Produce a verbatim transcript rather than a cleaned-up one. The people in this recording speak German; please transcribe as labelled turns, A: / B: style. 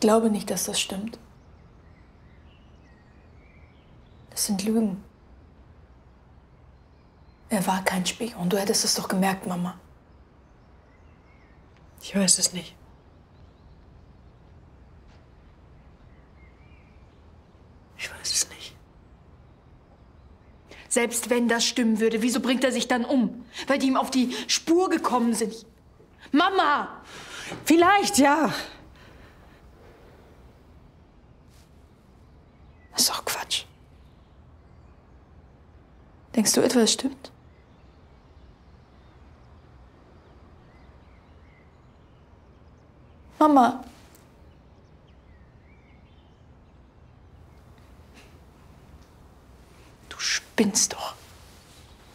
A: glaube nicht, dass das stimmt. Das sind Lügen. Er war kein Spion. Du hättest es doch gemerkt, Mama.
B: Ich weiß es nicht. Ich weiß es nicht.
A: Selbst wenn das stimmen würde, wieso bringt er sich dann um? Weil die ihm auf die Spur gekommen sind. Mama!
B: Vielleicht, ja.
A: Das ist doch Quatsch. Denkst du etwa, es stimmt? Mama. Du spinnst doch.